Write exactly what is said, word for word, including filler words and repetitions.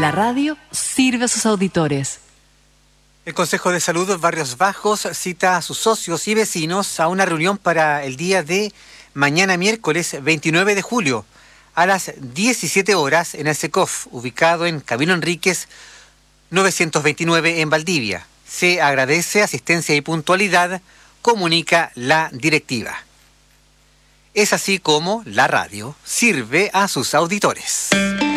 La radio sirve a sus auditores. El Consejo de Salud Barrios Bajos cita a sus socios y vecinos a una reunión para el día de mañana miércoles veintinueve de julio a las diecisiete horas en el SECOF, ubicado en Camilo Enríquez novecientos veintinueve en Valdivia. Se agradece asistencia y puntualidad, comunica la directiva. Es así como la radio sirve a sus auditores.